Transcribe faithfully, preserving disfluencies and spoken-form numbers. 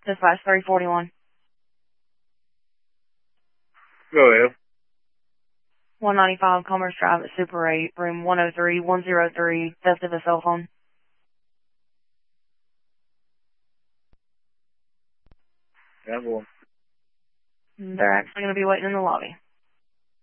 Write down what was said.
Dispatch three forty-one. Go ahead. one ninety-five Commerce Drive at Super eight, room one oh three, one oh three, theft of a cell phone. Yeah, well. They're actually going to be waiting in the lobby.